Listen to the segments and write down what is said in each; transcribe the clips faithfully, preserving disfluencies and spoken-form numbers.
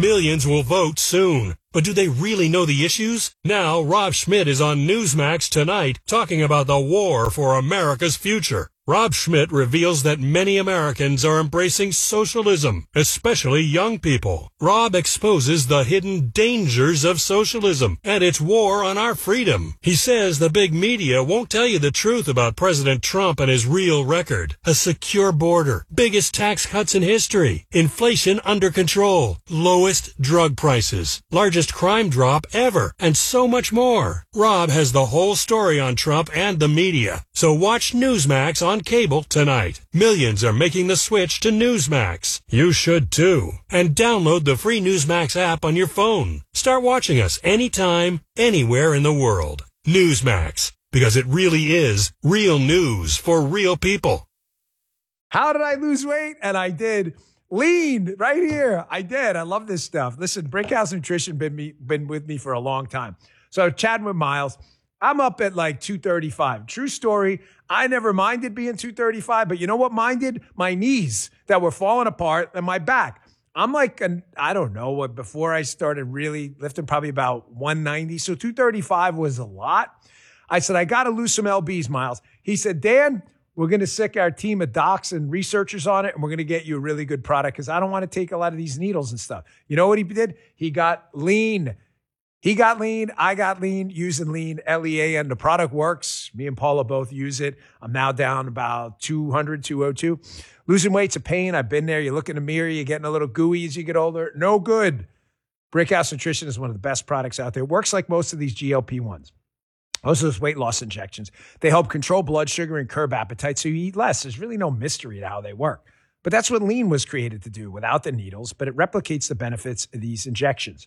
Millions will vote soon. But do they really know the issues? Now, Rob Schmidt is on Newsmax tonight talking about the war for America's future. Rob Schmidt reveals that many Americans are embracing socialism, especially young people. Rob exposes the hidden dangers of socialism and its war on our freedom. He says the big media won't tell you the truth about President Trump and his real record. A secure border, biggest tax cuts in history, inflation under control, lowest drug prices, largest crime drop ever, and so much more. Rob has the whole story on Trump and the media. So watch Newsmax on cable tonight. Millions are making the switch to Newsmax. You should too. And download the free Newsmax app on your phone. Start watching us anytime, anywhere in the world. Newsmax, because it really is real news for real people. How did I lose weight? And I did. Lean right here. I did. I love this stuff. Listen, Brickhouse Nutrition been me been with me for a long time. So chatting with Miles, I'm up at like two thirty-five. True story. I never minded being two thirty-five, but you know what minded? My knees that were falling apart and my back. I'm like, an, I don't know what, before I started really lifting, probably about one ninety. So two thirty-five was a lot. I said, I got to lose some L Bs, Miles. He said, Dan, we're going to sick our team of docs and researchers on it, and we're going to get you a really good product because I don't want to take a lot of these needles and stuff. You know what he did? He got lean. He got lean. I got lean using lean, L E A N. The product works. Me and Paula both use it. I'm now down about two hundred, two oh two. Losing weight's a pain. I've been there. You look in the mirror, you're getting a little gooey as you get older. No good. Brickhouse Nutrition is one of the best products out there. It works like most of these G L P ones. Most of those weight loss injections. They help control blood sugar and curb appetite so you eat less. There's really no mystery to how they work. But that's what lean was created to do without the needles, but it replicates the benefits of these injections.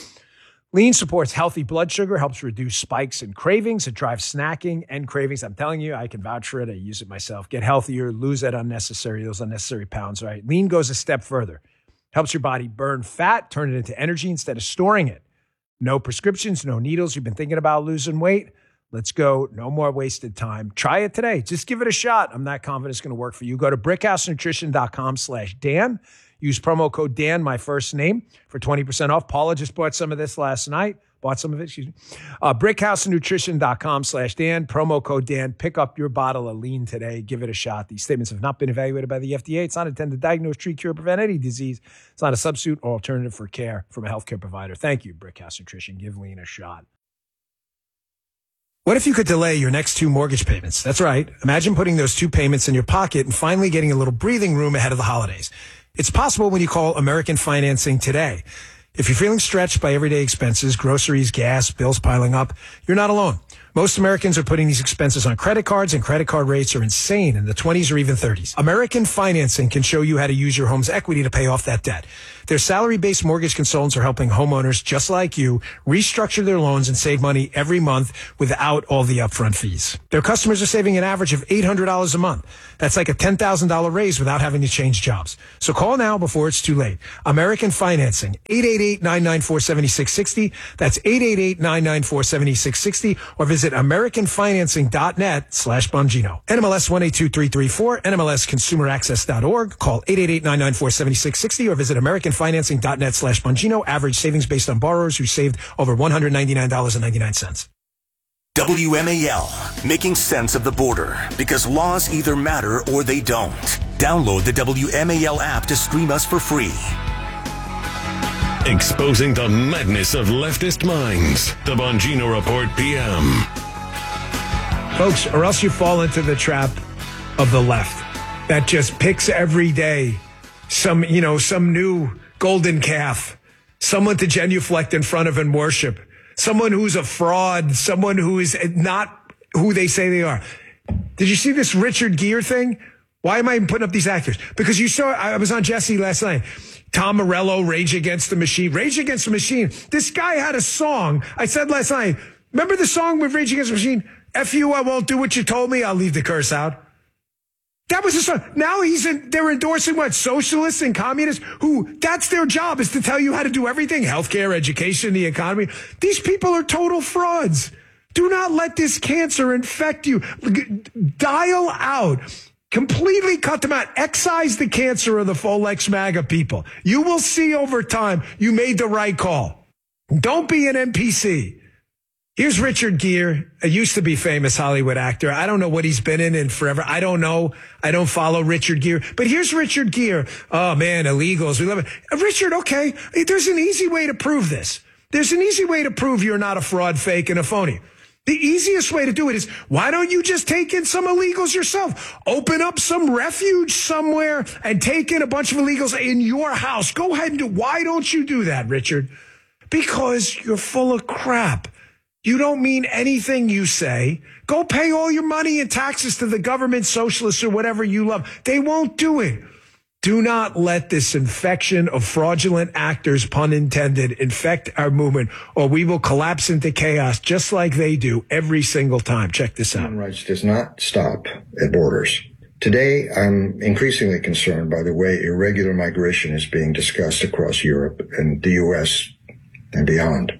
Lean supports healthy blood sugar, helps reduce spikes and cravings. It drives snacking and cravings. I'm telling you, I can vouch for it. I use it myself. Get healthier, lose that unnecessary, those unnecessary pounds, right? Lean goes a step further. Helps your body burn fat, turn it into energy instead of storing it. No prescriptions, no needles. You've been thinking about losing weight? Let's go. No more wasted time. Try it today. Just give it a shot. I'm not confident it's going to work for you. Go to brickhousenutrition.com slash Dan. Use promo code Dan, my first name, for twenty percent off. Paula just bought some of this last night. Bought some of it, excuse me. Uh, brickhousenutrition.com slash Dan. Promo code Dan. Pick up your bottle of lean today. Give it a shot. These statements have not been evaluated by the F D A. It's not intended to diagnose, treat, cure, prevent any disease. It's not a substitute or alternative for care from a healthcare provider. Thank you, Brickhouse Nutrition. Give lean a shot. What if you could delay your next two mortgage payments? That's right. Imagine putting those two payments in your pocket and finally getting a little breathing room ahead of the holidays. It's possible when you call American Financing today. If you're feeling stretched by everyday expenses, groceries, gas, bills piling up, you're not alone. Most Americans are putting these expenses on credit cards, and credit card rates are insane in the twenties or even thirties. American Financing can show you how to use your home's equity to pay off that debt. Their salary-based mortgage consultants are helping homeowners just like you restructure their loans and save money every month without all the upfront fees. Their customers are saving an average of eight hundred dollars a month. That's like a ten thousand dollars raise without having to change jobs. So call now before it's too late. American Financing, eight eight eight, nine nine four, seven six six zero. That's eight eight eight, nine nine four, seven six six zero, or visit americanfinancing.net slash Bongino. N M L S one eight two three three four, N M L S consumer access dot org. Call eight eight eight, nine nine four, seven six six zero or visit americanfinancing.net slash Bongino. Average savings based on borrowers who saved over one hundred ninety-nine dollars and ninety-nine cents. W M A L, making sense of the border, because laws either matter or they don't. Download the W M A L app to stream us for free. Exposing the madness of leftist minds. The Bongino Report P M. Folks, or else you fall into the trap of the left that just picks every day some, you know, some new golden calf, someone to genuflect in front of and worship, someone who's a fraud, someone who is not who they say they are. Did you see this Richard Gere thing? Why am I even putting up these actors? Because you saw, I was on Jesse last night. Tom Morello, Rage Against the Machine. Rage Against the Machine. This guy had a song. I said last night, remember the song with Rage Against the Machine? F you, I won't do what you told me. I'll leave the curse out. That was the song. Now he's in, they're endorsing what? Socialists and communists who, that's their job, is to tell you how to do everything. Healthcare, education, the economy. These people are total frauds. Do not let this cancer infect you. Dial out. Completely cut them out. Excise the cancer of the Folex MAGA people. You will see over time you made the right call. Don't be an N P C. Here's Richard Gere, a used to be famous Hollywood actor. I don't know what he's been in in forever. I don't know. I don't follow Richard Gere. But here's Richard Gere. Oh, man, illegals. We love it. Uh, Richard, okay, there's an easy way to prove this. There's an easy way to prove you're not a fraud, fake, and a phony. The easiest way to do it is, why don't you just take in some illegals yourself? Open up some refuge somewhere and take in a bunch of illegals in your house. Go ahead and do. Why don't you do that, Richard? Because you're full of crap. You don't mean anything you say. Go pay all your money and taxes to the government, socialists, or whatever you love. They won't do it. Do not let this infection of fraudulent actors, pun intended, infect our movement, or we will collapse into chaos just like they do every single time. Check this out. Human rights does not stop at borders. Today, I'm increasingly concerned by the way irregular migration is being discussed across Europe and the U S and beyond.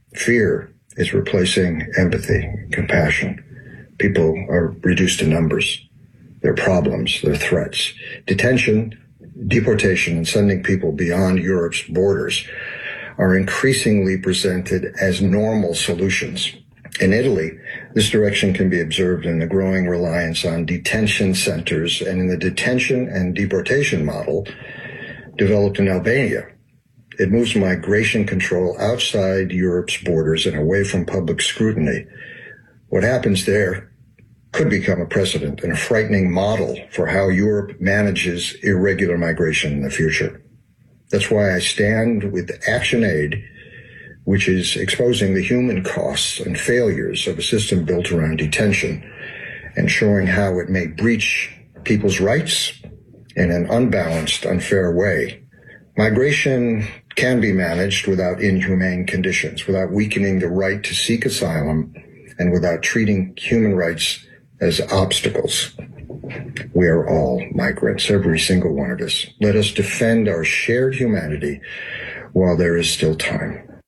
Fear is replacing empathy, compassion. People are reduced to numbers, their problems, their threats. Detention, deportation, and sending people beyond Europe's borders are increasingly presented as normal solutions. In Italy, this direction can be observed in the growing reliance on detention centers and in the detention and deportation model developed in Albania. It moves migration control outside Europe's borders and away from public scrutiny. What happens there could become a precedent and a frightening model for how Europe manages irregular migration in the future. That's why I stand with ActionAid, which is exposing the human costs and failures of a system built around detention and showing how it may breach people's rights in an unbalanced, unfair way. Migration can be managed without inhumane conditions, without weakening the right to seek asylum, and without treating human rights as obstacles. We are all migrants, every single one of us. Let us defend our shared humanity while there is still time.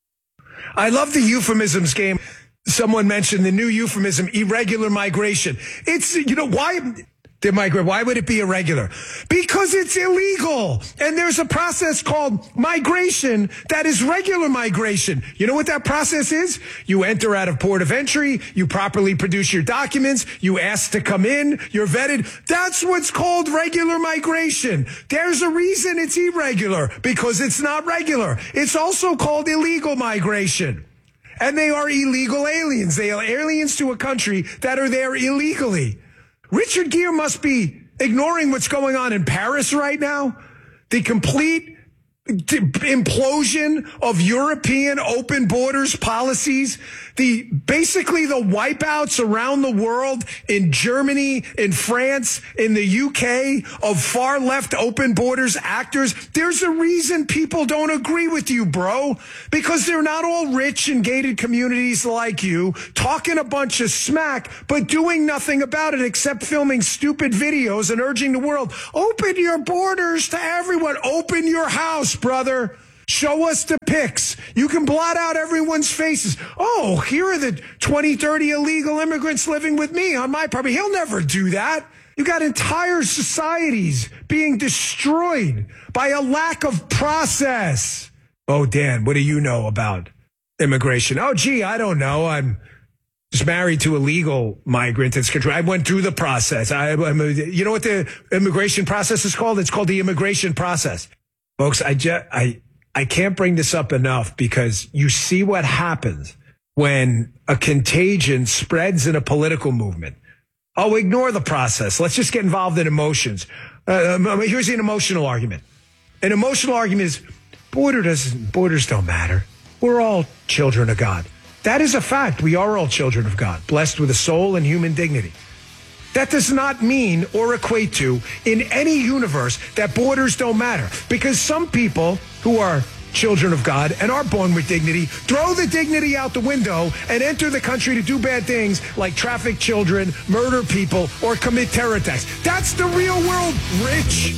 I love the euphemisms game. Someone mentioned the new euphemism, irregular migration. It's, you know, why... Migrate. Why would it be irregular? Because it's illegal. And there's a process called migration that is regular migration. You know what that process is? You enter out of port of entry. You properly produce your documents. You ask to come in. You're vetted. That's what's called regular migration. There's a reason it's irregular, because it's not regular. It's also called illegal migration. And they are illegal aliens. They are aliens to a country that are there illegally. Richard Gere must be ignoring what's going on in Paris right now. The complete d- implosion of European open borders policies. The basically the wipeouts around the world in Germany, in France, in the U K of far left open borders actors. There's a reason people don't agree with you, bro, because they're not all rich and gated communities like you, talking a bunch of smack, but doing nothing about it except filming stupid videos and urging the world, open your borders to everyone. Open your house, brother. Show us the pics. You can blot out everyone's faces. Oh, here are the twenty, thirty illegal immigrants living with me on my property. He'll never do that. You got entire societies being destroyed by a lack of process. Oh, Dan, what do you know about immigration? Oh, gee, I don't know. I'm just married to a legal migrant. It's control. I went through the process. I, I'm a, you know what the immigration process is called? It's called the immigration process. Folks, I just, I, I can't bring this up enough, because you see what happens when a contagion spreads in a political movement. Oh, ignore the process. Let's just get involved in emotions. Uh, here's an emotional argument. An emotional argument is border doesn't, borders don't matter. We're all children of God. That is a fact. We are all children of God, blessed with a soul and human dignity. That does not mean or equate to, in any universe, that borders don't matter. Because some people who are children of God and are born with dignity throw the dignity out the window and enter the country to do bad things like traffic children, murder people, or commit terror attacks. That's the real world, Rich.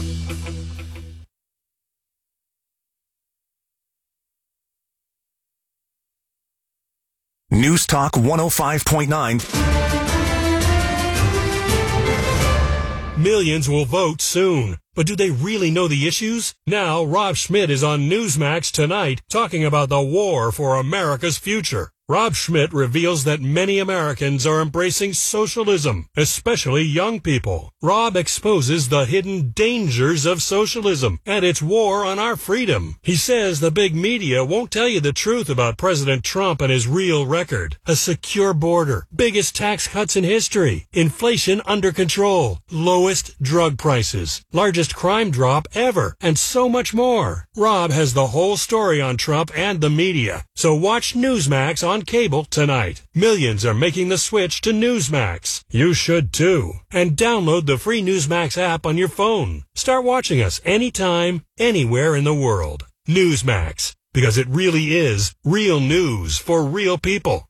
News Talk one oh five point nine. Millions will vote soon. But do they really know the issues? Now, Rob Schmidt is on Newsmax tonight talking about the war for America's future. Rob Schmidt reveals that many Americans are embracing socialism, especially young people. Rob exposes the hidden dangers of socialism and its war on our freedom. He says the big media won't tell you the truth about President Trump and his real record. A secure border, biggest tax cuts in history, inflation under control, lowest drug prices, largest crime drop ever, and so much more. Rob has the whole story on Trump and the media. So watch Newsmax on cable tonight. Millions are making the switch to Newsmax. You should too. And download the free Newsmax app on your phone. Start watching us anytime, anywhere in the world. Newsmax, because it really is real news for real people.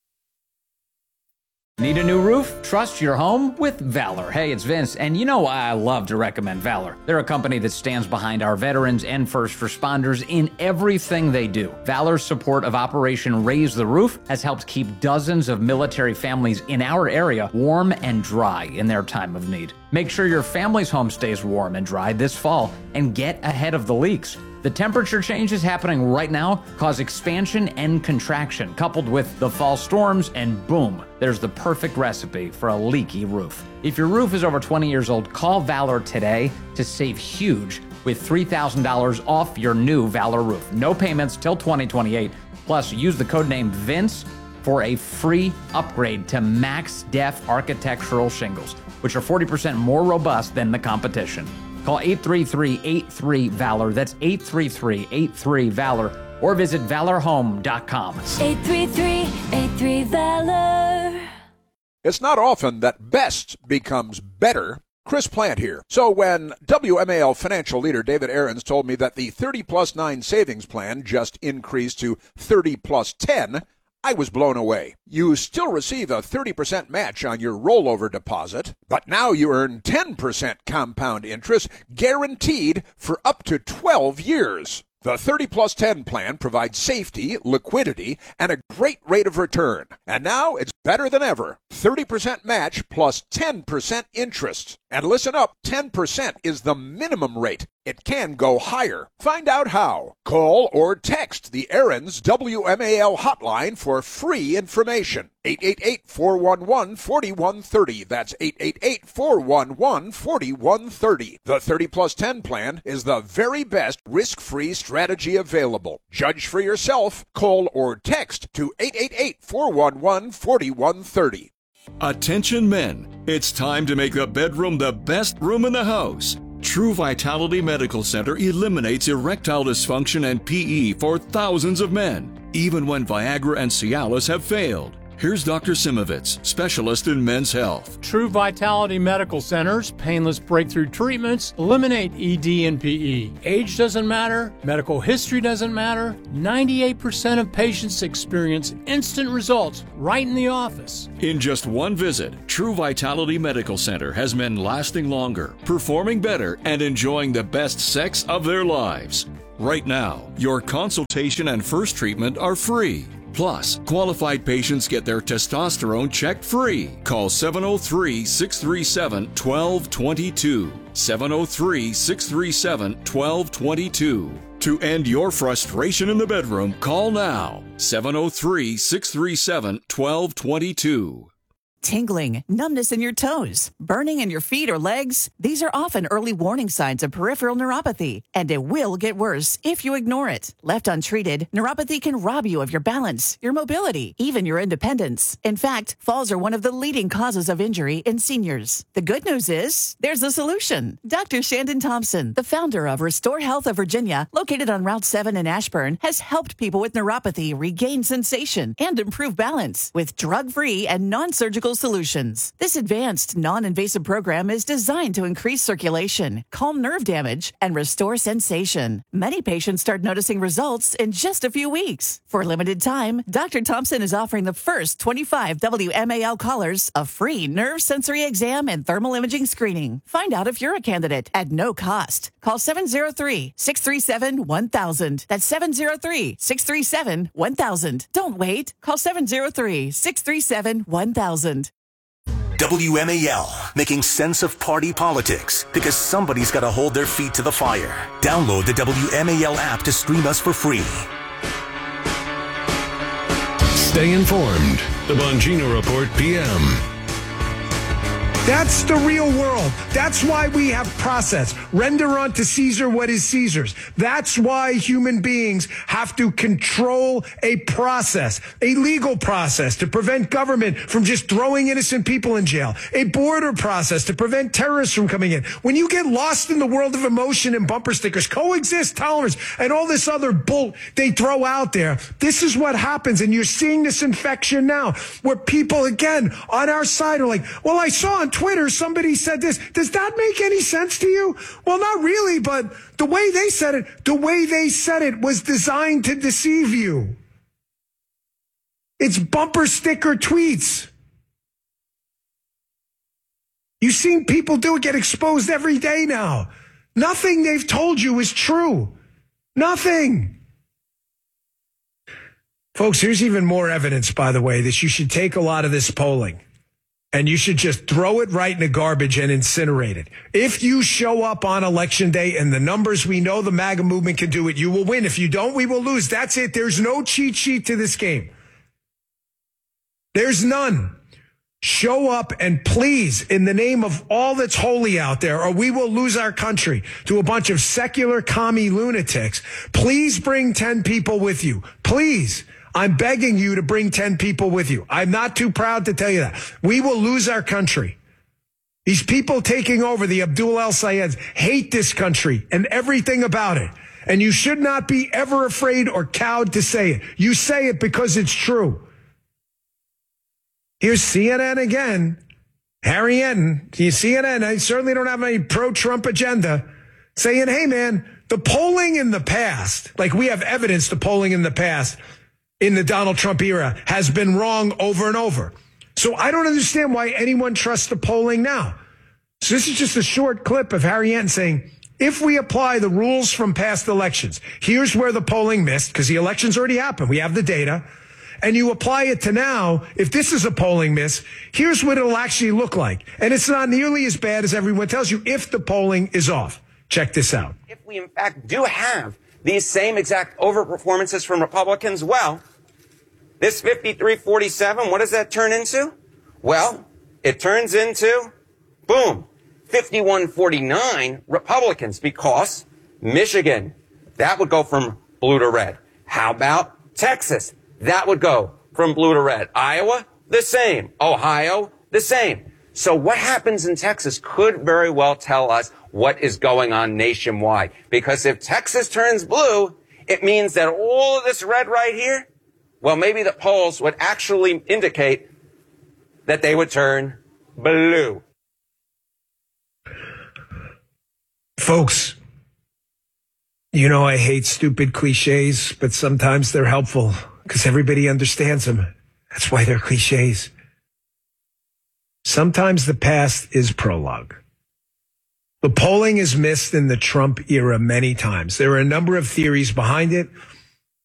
Need a new roof? Trust your home with Valor. Hey, it's Vince, and you know I love to recommend Valor. They're a company that stands behind our veterans and first responders in everything they do. Valor's support of Operation Raise the Roof has helped keep dozens of military families in our area warm and dry in their time of need. Make sure your family's home stays warm and dry this fall and get ahead of the leaks. The temperature changes happening right now cause expansion and contraction, coupled with the fall storms, and boom, there's the perfect recipe for a leaky roof. If your roof is over twenty years old, call Valor today to save huge with three thousand dollars off your new Valor roof. No payments till twenty twenty-eight. Plus, use the code name Vince for a free upgrade to Max Def architectural shingles, which are forty percent more robust than the competition. Call eight three three, eight three, VALOR. That's eight three three, eight three, VALOR. Or visit valor home dot com. eight three three, eight three, VALOR. It's not often that best becomes better. Chris Plant here. So when W M A L financial leader David Aarons told me that the thirty plus nine savings plan just increased to thirty plus ten, I was blown away. You still receive a thirty percent match on your rollover deposit, but now you earn ten percent compound interest guaranteed for up to twelve years. The thirty plus ten plan provides safety, liquidity, and a great rate of return. And now it's better than ever. thirty percent match plus ten percent interest. And listen up, ten percent is the minimum rate. It can go higher. Find out how. Call or text the Aarons W M A L hotline for free information. eight eight eight, four one one, four one three zero. That's eight eight eight, four one one, four one three zero. The thirty plus ten plan is the very best risk-free strategy available. Judge for yourself. Call or text to eight eight eight, four one one, four one three zero. Attention men, it's time to make the bedroom the best room in the house. True Vitality Medical Center eliminates erectile dysfunction and P E for thousands of men, even when Viagra and Cialis have failed. Here's Doctor Simovitz, specialist in men's health. True Vitality Medical Center's painless breakthrough treatments eliminate E D and P E. Age doesn't matter, medical history doesn't matter. ninety-eight percent of patients experience instant results right in the office. In just one visit, True Vitality Medical Center has men lasting longer, performing better, and enjoying the best sex of their lives. Right now, your consultation and first treatment are free. Plus, qualified patients get their testosterone checked free. Call seven oh three, six three seven, one two two two. seven oh three, six three seven, one two two two. To end your frustration in the bedroom, call now. seven oh three, six three seven, one two two two. Tingling, numbness in your toes, burning in your feet or legs. These are often early warning signs of peripheral neuropathy, and it will get worse if you ignore it. Left untreated, neuropathy can rob you of your balance, your mobility, even your independence. In fact, falls are one of the leading causes of injury in seniors. The good news is, there's a solution. Doctor Shandon Thompson, the founder of Restore Health of Virginia, located on Route seven in Ashburn, has helped people with neuropathy regain sensation and improve balance with drug-free and non-surgical solutions. This advanced, non-invasive program is designed to increase circulation, calm nerve damage, and restore sensation. Many patients start noticing results in just a few weeks. For a limited time, Doctor Thompson is offering the first twenty-five W M A L callers a free nerve sensory exam and thermal imaging screening. Find out if you're a candidate at no cost. Call seven oh three, six three seven, one thousand. That's seven oh three, six three seven, one thousand. Don't wait. Call seven oh three, six three seven, one thousand. W M A L, making sense of party politics because somebody's got to hold their feet to the fire. Download the W M A L app to stream us for free. Stay informed. The Bongino Report P M. That's the real world. That's why we have process. Render unto Caesar what is Caesar's. That's why human beings have to control a process, a legal process to prevent government from just throwing innocent people in jail, a border process to prevent terrorists from coming in. When you get lost in the world of emotion and bumper stickers, coexist, tolerance, and all this other bull they throw out there, this is what happens. And you're seeing this infection now where people, again, on our side are like, well, I saw on Twitter somebody said this. Does that make any sense to you? Well, not really, but the way they said it, the way they said it was designed to deceive you. It's bumper sticker tweets. You've seen people do it, get exposed every day now. Nothing they've told you is true. Nothing. Folks, here's even more evidence, by the way, that you should take a lot of this polling and you should just throw it right in the garbage and incinerate it. If you show up on election day and the numbers we know the MAGA movement can do it, you will win. If you don't, we will lose. That's it. There's no cheat sheet to this game. There's none. Show up and please, in the name of all that's holy out there, or we will lose our country to a bunch of secular commie lunatics, please bring ten people with you. Please. I'm begging you to bring ten people with you. I'm not too proud to tell you that. We will lose our country. These people taking over, the Abdul El-Sayeds, hate this country and everything about it. And you should not be ever afraid or cowed to say it. You say it because it's true. Here's C N N again. Harry Enton, C N N, I certainly don't have any pro-Trump agenda, saying, hey, man, the polling in the past, like we have evidence the polling in the past, in the Donald Trump era has been wrong over and over. So I don't understand why anyone trusts the polling now. So this is just a short clip of Harry Enton saying, if we apply the rules from past elections, here's where the polling missed because the elections already happened. We have the data. And you apply it to now, if this is a polling miss, here's what it'll actually look like. And it's not nearly as bad as everyone tells you if the polling is off. Check this out. If we in fact do have these same exact overperformances from Republicans, well, this fifty-three forty-seven, what does that turn into? Well, it turns into, boom, fifty-one forty-nine Republicans because Michigan, that would go from blue to red. How about Texas? That would go from blue to red. Iowa, the same. Ohio, the same. So what happens in Texas could very well tell us what is going on nationwide. Because if Texas turns blue, it means that all of this red right here, well, maybe the polls would actually indicate that they would turn blue. Folks, you know I hate stupid cliches, but sometimes they're helpful because everybody understands them. That's why they're cliches. Sometimes the past is prologue. The polling is missed in the Trump era many times. There are a number of theories behind it.